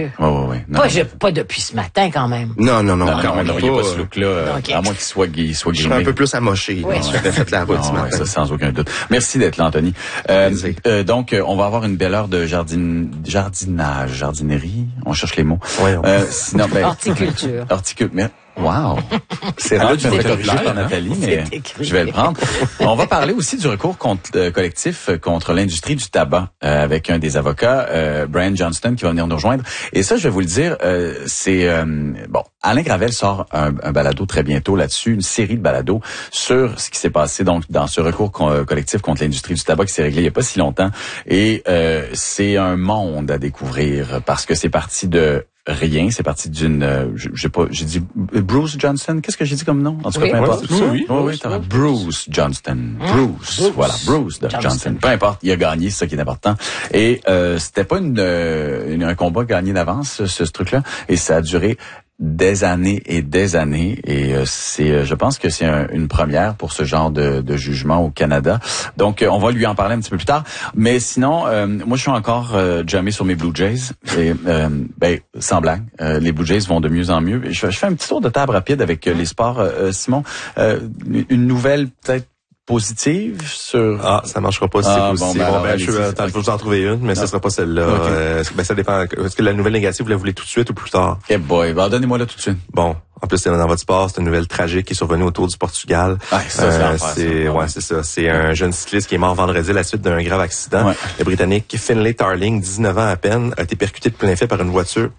plus. Oui. Pas depuis ce matin, quand même. Non, il n'y a pas ce look-là, Okay. à moins qu'il soit grimé. Je serais un peu plus amoché. Oui. Tu as fait la route ce matin. Ça, sans aucun doute. Merci d'être là, Anthony. Donc, on va avoir une belle heure de jardinerie. On cherche les mots. Sinon, Horticulture. Mais wow! C'est rare que je me fais corriger par Nathalie, mais je vais le prendre. On va parler aussi du recours collectif contre l'industrie du tabac avec un des avocats, Brian Johnston, qui va venir nous rejoindre. Et ça, je vais vous le dire, c'est... Alain Gravel sort un balado très bientôt là-dessus, une série de balados sur ce qui s'est passé donc dans ce recours collectif contre l'industrie du tabac qui s'est réglé il n'y a pas si longtemps. Et c'est un monde à découvrir parce que c'est parti de... rien, c'est parti d'une, j'ai dit Bruce Johnston. Qu'est-ce que j'ai dit comme nom? En tout cas, peu importe. Oui, Bruce Johnston. Bruce Johnston. Peu importe, il a gagné, c'est ça qui est important. Et c'était pas un combat gagné d'avance, ce truc-là, et ça a duré des années et des années, et je pense que c'est une première pour ce genre de jugement au Canada. Donc on va lui en parler un petit peu plus tard. Mais sinon, moi je suis encore jammé sur mes Blue Jays. Et sans blague, les Blue Jays vont de mieux en mieux. Je fais un petit tour de table rapide avec les sports. Simon, une nouvelle peut-être positive sur... ça marchera pas si c'est positif. Je vais vous en trouver une, mais ce sera pas celle-là. Okay. Ça dépend. Est-ce que la nouvelle négative, vous la voulez tout de suite ou plus tard? Eh boy, donnez-moi-la tout de suite. Bon. En plus, dans votre sport, c'est une nouvelle tragique qui est survenue autour du Portugal. C'est ça. C'est un jeune cycliste qui est mort vendredi à la suite d'un grave accident. Ouais. Le Britannique Finlay Tarling, 19 ans à peine, a été percuté de plein fouet par une voiture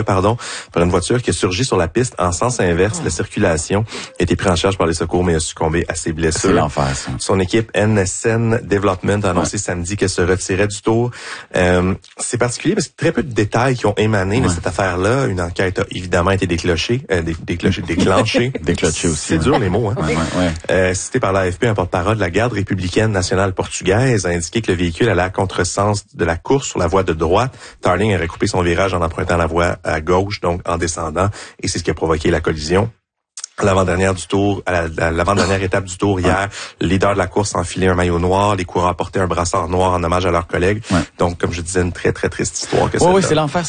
qui a surgi sur la piste en sens inverse de la circulation. Il a été pris en charge par les secours, mais a succombé à ses blessures. C'est l'enfer, ça. Son équipe NSN Development a annoncé samedi qu'elle se retirait du Tour. C'est particulier parce que très peu de détails qui ont émané de cette affaire-là. Une enquête a évidemment été déclenchée. Déclenché aussi. C'est dur les mots, hein. Cité par l'AFP, un porte-parole de la garde républicaine nationale portugaise a indiqué que le véhicule allait à contresens de la course sur la voie de droite. Tarling aurait coupé son virage en empruntant la voie à gauche, donc en descendant, et c'est ce qui a provoqué la collision. L'avant-dernière étape du Tour hier, le leader de la course a enfilé un maillot noir, les coureurs portaient un brassard noir en hommage à leurs collègues. Ouais. Donc, comme je disais, une très, très triste histoire. Oui, c'est l'enfer.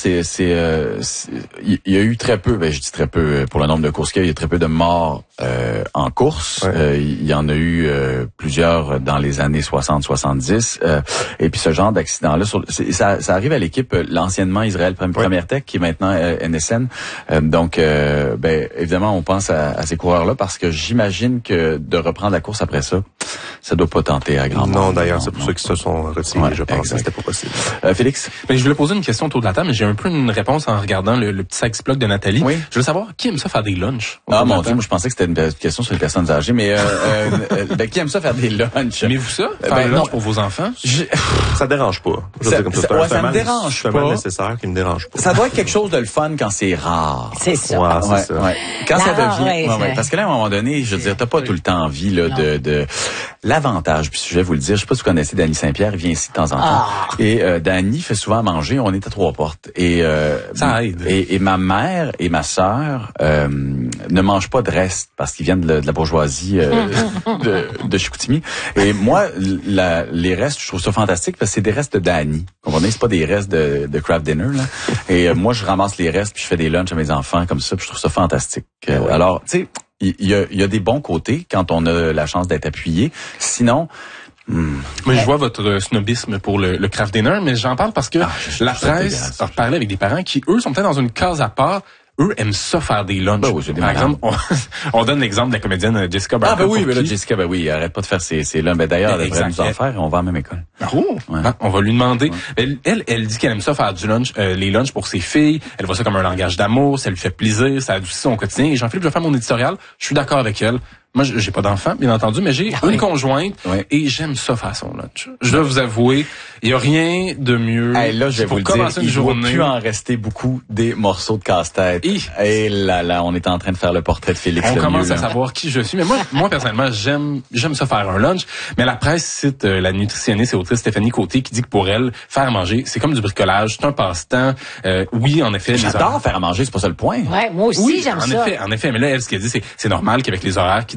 Il y a eu très peu, je dis très peu pour le nombre de courses qu'il y a eu très peu de morts en course. Ouais. Il y en a eu plusieurs dans les années 60-70. Et puis ce genre d'accident-là, ça arrive à l'équipe, l'anciennement Israël Première Tech, qui est maintenant NSN. Donc, évidemment, on pense à ces coureurs-là parce que j'imagine que de reprendre la course après ça doit pas tenter à grand monde. Non, d'ailleurs, c'est pour ça qu'ils se sont retirés, je pense. Exact. C'était pas possible. Félix? Je voulais poser une question autour de la table, mais j'ai un peu une réponse en regardant le petit sex-blog de Nathalie. Oui. Je veux savoir, qui aime ça faire des lunchs? Mon Dieu, moi je pensais que c'était une question sur les personnes âgées, mais qui aime ça faire des lunchs? Aimez-vous ça? Faire des lunchs pour vos enfants? Ça dérange pas. Ça me dérange pas. C'est un mal nécessaire qui me dérange pas. Ça doit être quelque chose de le fun quand c'est rare. C'est ça. C'est ça. Quand ça devient... parce que là, à un moment donné, je veux dire, t'as pas tout le temps envie de l'avantage, puis je vais vous le dire, je sais pas si vous connaissez Danny Saint-Pierre, il vient ici de temps en temps. Et Danny fait souvent à manger, on est à Trois-Portes. Et ça aide. Et ma mère et ma sœur ne mangent pas de reste parce qu'ils viennent de la bourgeoisie de Chicoutimi. Et moi, les restes, je trouve ça fantastique parce que c'est des restes de Danny. Vous comprenez, c'est pas des restes de craft dinner là. Et moi, je ramasse les restes puis je fais des lunchs à mes enfants comme ça, puis je trouve ça fantastique. Alors, tu sais, il y a des bons côtés quand on a la chance d'être appuyé. Sinon, moi, je vois votre snobisme pour le craft dinner, mais j'en parle parce que la presse a parlé avec des parents qui, eux, sont peut-être dans une case à part. Eux aiment ça faire des lunchs. Par exemple, on donne l'exemple de la comédienne Jessica Barker. Jessica, arrête pas de faire ses lunchs. D'ailleurs, elle devrait nous en faire et on va à la même école. On va lui demander. Elle dit qu'elle aime ça faire du lunch, les lunchs pour ses filles. Elle voit ça comme un langage d'amour, ça lui fait plaisir, ça adoucit son quotidien. Et Jean-Philippe, je vais faire mon éditorial. Je suis d'accord avec elle. Moi, j'ai pas d'enfant, bien entendu, mais j'ai une conjointe et j'aime ça faire son lunch. Je dois vous avouer, il y a rien de mieux. Là, je vais vous le dire, il doit plus en rester beaucoup des morceaux de casse-tête. Et là, on est en train de faire le portrait de Félix. On commence à savoir qui je suis. Mais moi personnellement, j'aime ça faire un lunch. Mais la presse cite la nutritionniste et autrice Stéphanie Côté qui dit que pour elle, faire à manger, c'est comme du bricolage, c'est un passe-temps. Oui, en effet. J'adore faire à manger, c'est pas ça le point. Ouais, moi aussi, j'aime ça. En effet, mais là, elle, ce qu'elle dit, c'est normal qu'avec les horaires qui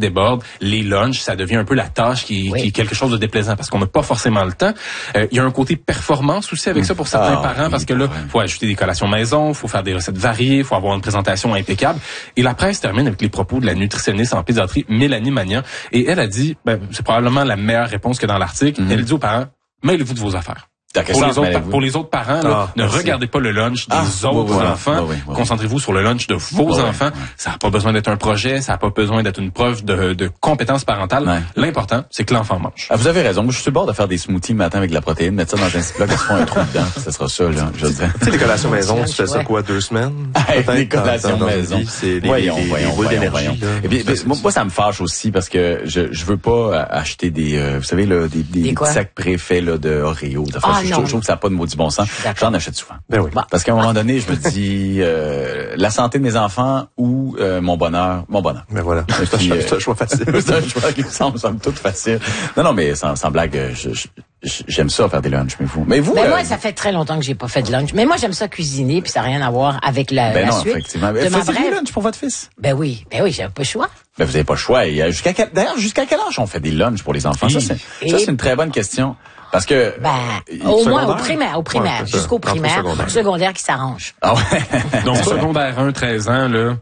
déborde, les lunchs, ça devient un peu la tâche qui est quelque chose de déplaisant parce qu'on n'a pas forcément le temps. Il y a un côté performance aussi avec ça pour certains parents parce que là, faut ajouter des collations maison, faut faire des recettes variées, faut avoir une présentation impeccable. Et la presse termine avec les propos de la nutritionniste en pédiatrie Mélanie Magnan. Et elle a dit, c'est probablement la meilleure réponse que dans l'article. Elle dit aux parents, mêlez-vous de vos affaires. Pour les autres parents, là, ne regardez pas le lunch des autres enfants. Concentrez-vous sur le lunch de vos enfants. Ça n'a pas besoin d'être un projet, ça n'a pas besoin d'être une preuve de compétence parentale. L'important, c'est que l'enfant mange. Vous avez raison. Moi, je suis sur le bord de faire des smoothies le matin avec de la protéine, mettre ça dans un Ziploc, ils se font un trou dedans, ça sera ça, là, je veux dire. Tu sais, les collations maison, tu fais ça quoi, 2 semaines? Les collations maison. C'est les boules d'énergie. Et puis, moi, ça me fâche aussi parce que je veux pas acheter des, vous savez, là, des sacs préfaits, là, de Oreo. Je trouve que ça n'a pas de du bon sens. J'en achète souvent. Ben oui. Parce qu'à un moment donné, je me dis la santé de mes enfants ou mon bonheur. Ben voilà. C'est un choix facile. C'est un choix qui me semble tout facile. Non, mais sans blague, j'aime ça faire des lunchs. Mais vous. Moi, ça fait très longtemps que j'ai pas fait de lunch. Mais moi, j'aime ça cuisiner, puis ça n'a rien à voir avec la suite. Effectivement. Faites des lunchs pour votre fils? Ben oui, j'avais pas le choix. Ben vous avez pas le choix. Jusqu'à quel âge on fait des lunchs pour les enfants? Ça, c'est une très bonne question. Parce que au moins au primaire, jusqu'au primaire, secondaire qui s'arrange. Ah ouais. Donc secondaire 1, 13 ans là.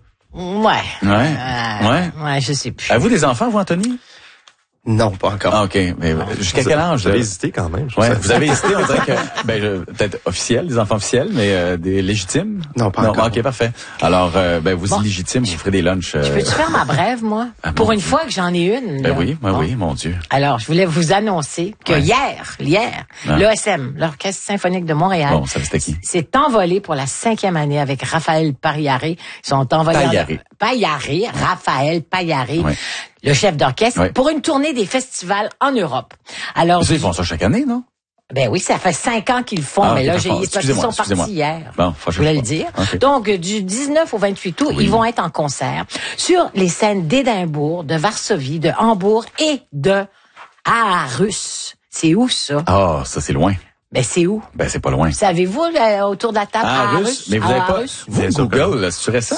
Ouais, je sais plus. Avez-vous des enfants, vous, Anthony? Non, pas encore. Ah, OK. Mais jusqu'à quel âge? Vous avez hésité quand même. Vous avez hésité, on dirait que, peut-être officiel, des enfants officiels, mais des légitimes? Non, pas encore. OK, parfait. Alors, vous illégitimes, vous ferez des lunchs. Je peux-tu faire ma brève, moi? Pour une fois que j'en ai une. Oui, mon Dieu. Alors, je voulais vous annoncer que hier, l'ESM, l'Orchestre symphonique de Montréal, bon, ça c'était qui? s'est envolé pour la 5e année avec Raphaël Paillaré. Ils sont envolés. Raphaël Paillaré. Oui. Le chef d'orchestre, pour une tournée des festivals en Europe. Alors, ils font ça chaque année, non? Ben oui, ça fait 5 ans qu'ils le font, mais là, ils sont partis hier. Bon, je voulais le dire. Okay. Donc, du 19 au 28 août, ils vont être en concert sur les scènes d'Édimbourg, de Varsovie, de Hambourg et de Aarhus. C'est où, ça? Ah, ça, c'est loin. Ben, c'est où? Ben, c'est pas loin. Savez-vous, autour de la table, Aarhus? Mais vous avez pas, vous, Google, c'est récent?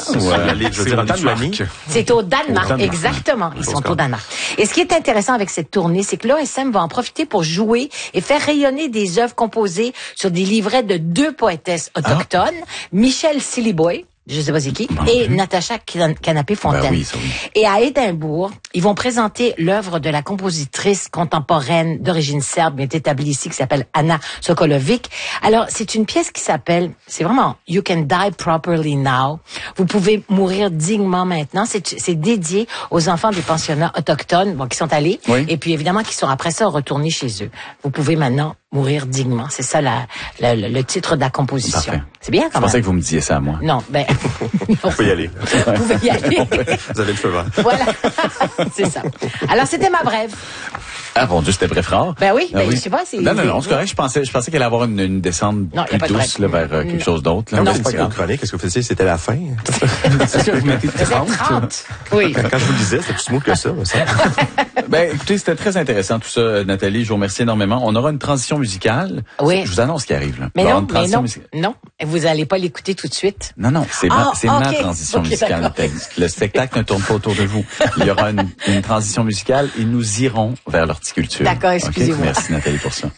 C'est au Danemark, exactement. Ils sont au Danemark. Et ce qui est intéressant avec cette tournée, c'est que l'OSM va en profiter pour jouer et faire rayonner des œuvres composées sur des livrets de 2 poétesses autochtones, Michel Siliboy, je sais pas c'est qui, et Natacha Canapé-Fontaine. Ben oui. Et à Édimbourg, ils vont présenter l'œuvre de la compositrice contemporaine d'origine serbe, mais est établie ici, qui s'appelle Anna Sokolovic. Alors, c'est une pièce qui s'appelle, c'est vraiment You Can Die Properly Now. Vous pouvez mourir dignement maintenant. C'est dédié aux enfants des pensionnats autochtones, qui sont allés, et puis évidemment qui sont après ça retournés chez eux. Vous pouvez maintenant mourir dignement. C'est ça le titre de la composition. Parfait. C'est bien quand même. Je pensais que vous me disiez ça à moi. Non, vous pouvez y aller. Vous pouvez y aller. Vous avez le feu vert. Voilà. C'est ça. Alors, c'était ma brève. Ah, bon Dieu, c'était bref rare. Ben oui, je sais pas si... Non, c'est correct. Je pensais qu'il allait avoir une descente plus douce, là, vers quelque chose d'autre, là. Non, c'est pas grave. Chronique, est-ce que vous faisiez, c'était la fin? Est-ce que vous mettez 30? Oui. Quand je vous le disais, c'était plus smooth que ça, ça. Ben, écoutez, c'était très intéressant tout ça, Nathalie. Je vous remercie énormément. On aura une transition musicale. Oui. Je vous annonce ce qui arrive, là. Mais non. Vous allez pas l'écouter tout de suite. Non. C'est ma transition musicale, Nathalie. Le spectacle ne tourne pas autour de vous. Il y aura une transition musicale et nous irons vers l'horticulture. D'accord, excusez-moi. Merci, Nathalie, pour ça.